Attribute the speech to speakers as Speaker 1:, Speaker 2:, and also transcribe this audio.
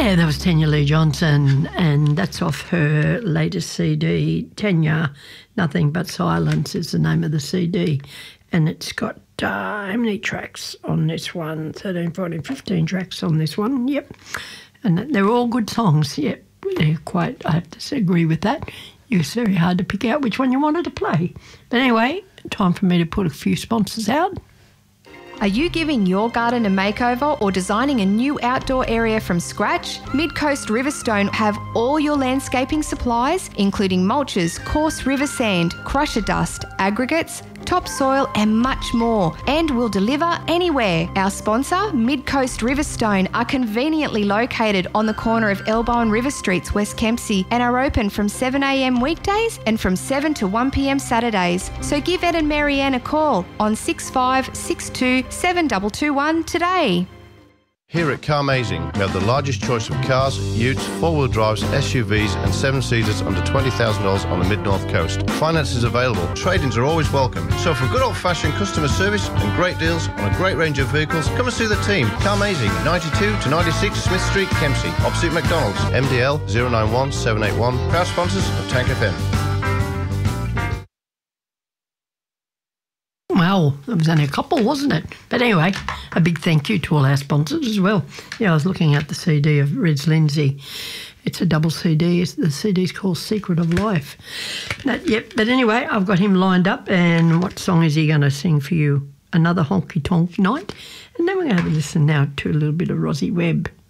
Speaker 1: Yeah, that was Tanya Lee Johnson, and that's off her latest CD, Tanya, Nothing But Silence is the name of the CD, and it's got how many tracks on this one? 13, 14, 15 tracks on this one, yep. And they're all good songs, yep. They're quite, I have to agree with that. It's very hard to pick out which one you wanted to play. But anyway, time for me to put a few sponsors out.
Speaker 2: Are you giving your garden a makeover or designing a new outdoor area from scratch? Mid-Coast Riverstone have all your landscaping supplies, including mulches, coarse river sand, crusher dust, aggregates, topsoil and much more, and will deliver anywhere. Our sponsor, Mid-Coast Riverstone, are conveniently located on the corner of Elbow and River Streets, West Kempsey, and are open from 7 a.m. weekdays and from 7 to 1 p.m. Saturdays. So give Ed and Marianne a call on 6562 7221 today.
Speaker 3: Here at Carmazing, we have the largest choice of cars, utes, four-wheel drives, SUVs and seven-seaters under $20,000 on the Mid-North Coast. Finance is available. Trade-ins are always welcome. So for good old-fashioned customer service and great deals on a great range of vehicles, come and see the team. Carmazing, 92 to 96 Smith Street, Kempsey, opposite McDonald's. MDL 091 781. Proud sponsors of Tank FM.
Speaker 1: Well, there was only a couple, wasn't it? But anyway, a big thank you to all our sponsors as well. Yeah, I was looking at the CD of Reg Lindsay. It's a double CD. The CD's called Secret of Life. But anyway, I've got him lined up, and what song is he going to sing for you? Another Honky Tonk Night? And then we're going to have a listen now to a little bit of Rosie Webb.